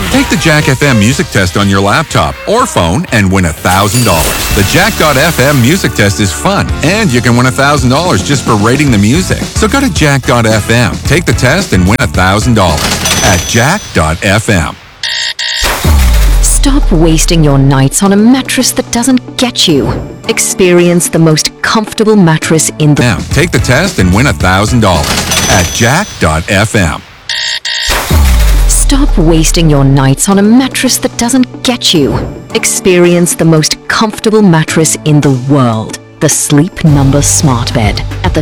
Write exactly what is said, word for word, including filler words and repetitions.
Take the Jack F M music test on your laptop or phone and win one thousand dollars. The Jack dot F M music test is fun, and you can win one thousand dollars just for rating the music. So go to Jack dot F M, take the test, and win one thousand dollars at Jack dot F M. Stop wasting your nights on a mattress that doesn't get you. Experience the most comfortable mattress in the... Take the test and win one thousand dollars at Jack dot F M. Stop wasting your nights on a mattress that doesn't get you. Experience the most comfortable mattress in the world. The Sleep Number Smart Bed at the